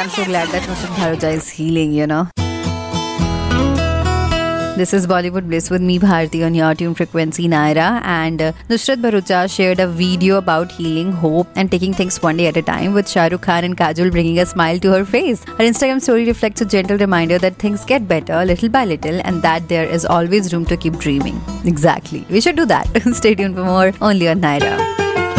I'm so glad that Nusrat Bharucha is healing, you know. This is Bollywood Bliss with me, Bharti, on your tune frequency, Naira. And Nusrat Bharucha shared a video about healing, hope, and taking things one day at a time, with Shah Rukh Khan and Kajol bringing a smile to her face. Her Instagram story reflects a gentle reminder that things get better little by little and that there is always room to keep dreaming. Exactly. We should do that. Stay tuned for more only on Naira.